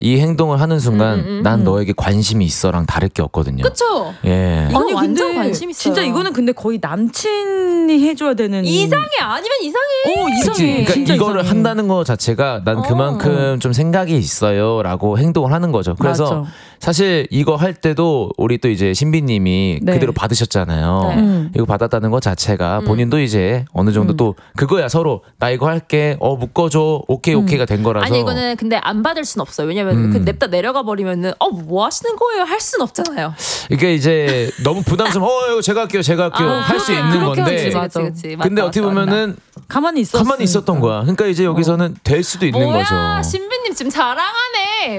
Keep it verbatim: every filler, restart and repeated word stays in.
이 행동을 하는 순간 음, 음, 음, 난 음. 너에게 관심이 있어랑 다를 게 없거든요. 그쵸? 예. 이거 아니, 완전 근데 관심 있어요. 진짜 이거는 근데 거의 남친이 해줘야 되는. 이상해. 아니면 이상해. 어, 이상해. 그치? 그러니까 진짜 이거를 이상해. 한다는 거 자체가 난 어. 그만큼 좀 생각이 있어요라고 행동을 하는 거죠. 그래서 맞아. 사실 이거 할 때도 우리 또 이제 신비님이 네. 그대로 받으셨잖아요. 네. 음. 이거 받았다는 것 자체가 음. 본인도 이제 어느 정도 음. 또 그거야 서로 나 이거 할게 어 묶어줘 오케이 음. 오케이가 된 거라서. 아니 이거는 근데 안 받을 순 없어요. 왜냐면 음. 그 냅다 내려가 버리면은 어 뭐 하시는 거예요? 할 순 없잖아요. 이게 이제 너무 부담스러워. 어 이거 제가 할게요 제가 할게요 아, 할 수 그렇게, 있는 그렇게 건데. 하지. 맞아. 그치, 그치. 근데 맞다, 어떻게 맞다, 보면은 가만히 있었. 가만히 있었던 거야. 그러니까 이제 여기서는 될 수도 있는 뭐야, 거죠. 신비님 지금 자랑하네.